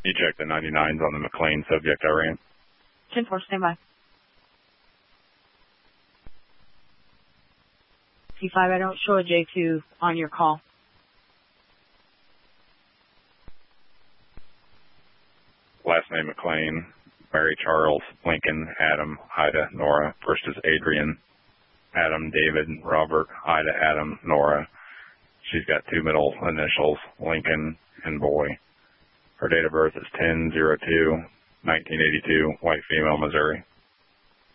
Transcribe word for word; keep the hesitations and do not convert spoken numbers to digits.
You check the ninety-nines on the McLean subject I ran. ten four, stand by. T five, I don't show a J two on your call. Last name McLean, Mary Charles, Lincoln, Adam, Ida, Nora. First is Adrian, Adam, David, Robert, Ida, Adam, Nora. She's got two middle initials, Lincoln and Boy. Her date of birth is ten oh two nineteen eighty-two, white female, Missouri.